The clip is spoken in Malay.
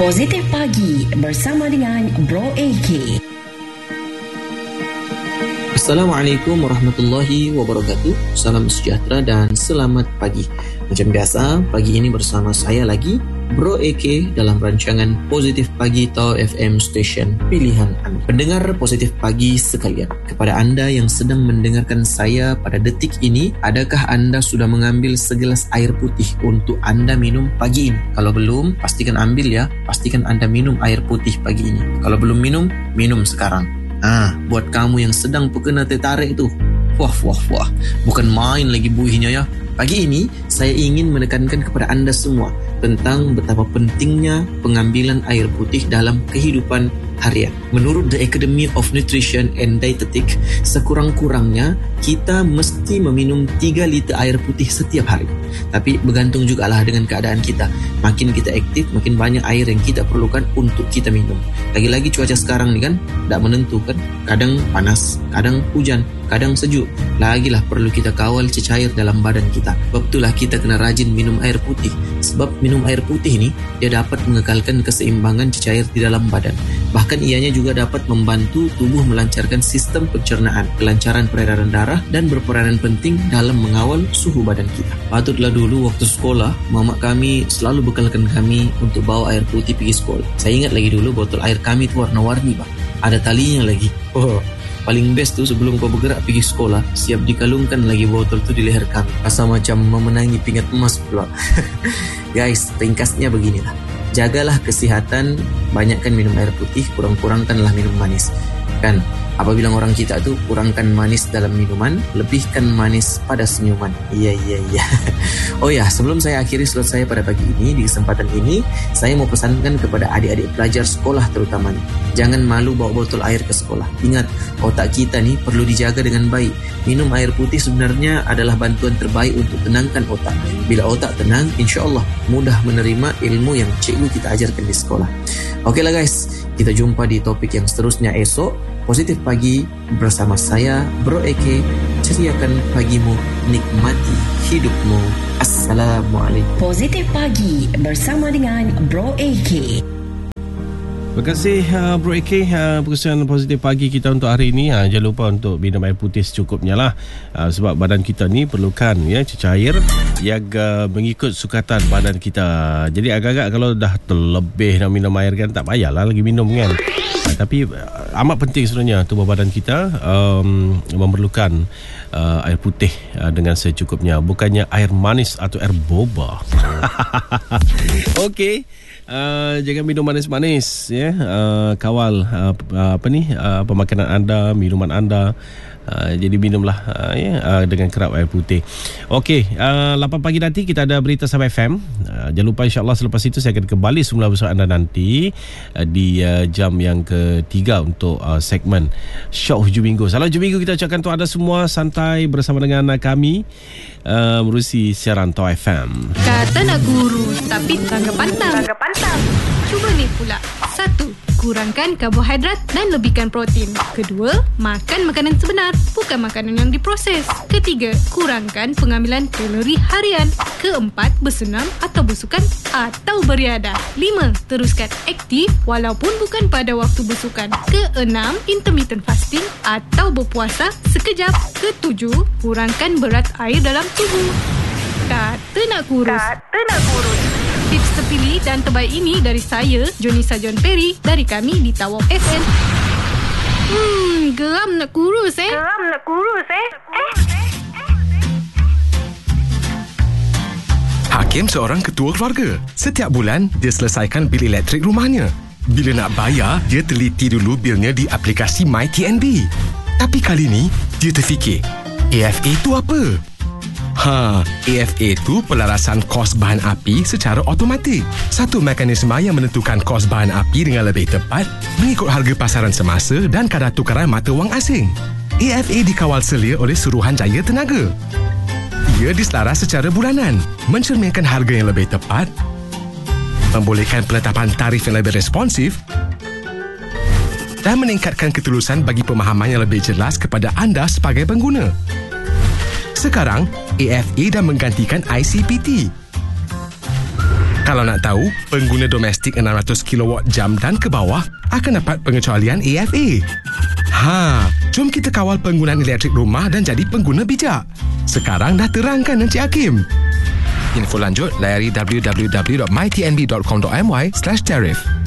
Positif Pagi bersama dengan Bro AK. Assalamualaikum warahmatullahi wabarakatuh. Salam sejahtera dan selamat pagi. Macam biasa, pagi ini bersama saya lagi, Bro AK, dalam rancangan Positif Pagi Tau FM Station Pilihan Anda. Pendengar Positif Pagi sekalian, kepada anda yang sedang mendengarkan saya pada detik ini, adakah anda sudah mengambil segelas air putih untuk anda minum pagi ini? Kalau belum, pastikan ambil ya. Pastikan anda minum air putih pagi ini. Kalau belum minum, minum sekarang. Buat kamu yang sedang terkena tertarik itu, wah, bukan main lagi buihnya ya. Pagi ini, saya ingin menekankan kepada anda semua tentang betapa pentingnya pengambilan air putih dalam kehidupan harian. Menurut The Academy of Nutrition and Dietetic, sekurang-kurangnya kita mesti meminum 3 liter air putih setiap hari. Tapi bergantung jugalah dengan keadaan kita. Makin kita aktif, makin banyak air yang kita perlukan untuk kita minum. Lagi-lagi cuaca sekarang ni kan, tak menentu kan. Kadang panas, kadang hujan, kadang sejuk. Lagilah perlu kita kawal cecair dalam badan kita. Sebab itulah kita kena rajin minum air putih. Sebab minum air putih ni, dia dapat mengekalkan keseimbangan cecair di dalam badan. Bahkan ianya juga dapat membantu tubuh melancarkan sistem pencernaan, kelancaran peredaran darah, dan berperanan penting dalam mengawal suhu badan kita. Patutlah dulu waktu sekolah, mama kami selalu bekalkan kami untuk bawa air putih pergi sekolah. Saya ingat lagi dulu botol air kami itu warna-warni bang. Ada talinya lagi. Paling best tu sebelum kau bergerak pergi sekolah, siap dikalungkan lagi botol tu di leher kami. Rasa macam memenangi pingat emas pula. Guys, ringkasnya beginilah. Jagalah kesihatan, banyakkan minum air putih, kurang-kurangkanlah minum manis. Kan, apa bilang orang kita tu, kurangkan manis dalam minuman, lebihkan manis pada senyuman. Iya. Oh ya, sebelum saya akhiri slot saya pada pagi ini, di kesempatan ini, saya mau pesankan kepada adik-adik pelajar sekolah terutamanya. Jangan malu bawa botol air ke sekolah. Ingat, otak kita ni perlu dijaga dengan baik. Minum air putih sebenarnya adalah bantuan terbaik untuk tenangkan otak. Bila otak tenang, insya-Allah mudah menerima ilmu yang cikgu kita ajarkan di sekolah. Okeylah guys, kita jumpa di topik yang seterusnya esok. Positif Pagi bersama saya, Bro AK. Ceriakan pagimu, nikmati hidupmu. Assalamualaikum. Positif Pagi bersama dengan Bro AK. Terima kasih Bro AK, perkongsian Positif Pagi kita untuk hari ini. Jangan lupa untuk minum air putih secukupnya lah, sebab badan kita ni perlukan cecair yang mengikut sukatan badan kita. Jadi agak-agak kalau dah terlebih nak minum air kan, tak payahlah lagi minum kan. Tapi amat penting sebenarnya tubuh badan kita memerlukan air putih dengan secukupnya, bukannya air manis atau air boba. Okey. Jangan minum manis-manis ya. Kawal pemakanan anda, minuman anda. Jadi minumlah dengan kerap air putih. Okey, 8 pagi nanti kita ada berita Sabah FM. Jangan lupa, insya-Allah selepas itu saya akan kembali semula bersama anda nanti di jam yang ketiga untuk segmen Syok Hujung Minggu. Salam hujung minggu kita ucapkan untuk anda semua, santai bersama dengan kami menerusi siaran Tau FM. Kata nak guru tapi tangga pantang. Cuba ni pula. 1. Kurangkan karbohidrat dan lebihkan protein. 2. Makan makanan sebenar, bukan makanan yang diproses. 3. Kurangkan pengambilan kalori harian. 4. Bersenam atau bersukan atau beriadah. 5. Teruskan aktif walaupun bukan pada waktu bersukan. 6. Intermittent fasting atau berpuasa sekejap. 7. Kurangkan berat air dalam tubuh. Kata nak kurus. Tips terpilih dan terbaik ini dari saya, Jonisa John Perry, dari kami di Tawau FM. Geram nak kurus Hakim seorang ketua keluarga. Setiap bulan, dia selesaikan bil elektrik rumahnya. Bila nak bayar, dia teliti dulu bilnya di aplikasi MyTNB. Tapi kali ni, dia terfikir, AFA tu apa? AFA tu pelarasan kos bahan api secara automatik. Satu mekanisme yang menentukan kos bahan api dengan lebih tepat mengikut harga pasaran semasa dan kadar tukaran mata wang asing. AFA dikawal selia oleh Suruhanjaya Tenaga. Ia diselaras secara bulanan, mencerminkan harga yang lebih tepat, membolehkan penetapan tarif yang lebih responsif dan meningkatkan ketulusan bagi pemahaman yang lebih jelas kepada anda sebagai pengguna. Sekarang, AFA dah menggantikan ICPT. Kalau nak tahu, pengguna domestik 600 kW jam dan ke bawah akan dapat pengecualian AFA. Jom kita kawal penggunaan elektrik rumah dan jadi pengguna bijak. Sekarang dah terangkan Encik Hakim. Info lanjut layari www.mytnb.com.my/tarif.